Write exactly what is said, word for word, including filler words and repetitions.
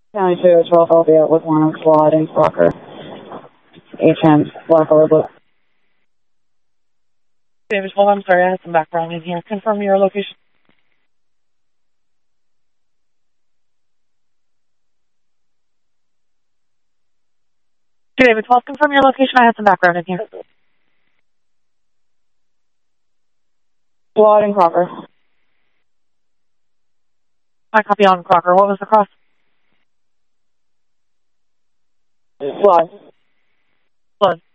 County two, Philadelphia, with one squad in Crocker. H M, black or blue. David, hold on, I'm sorry, I had some background in here. Confirm your location. David, twelve, confirm your location. I had some background in here. Squad in Crocker. I copy on Crocker. What was the cross? Squad. Blood.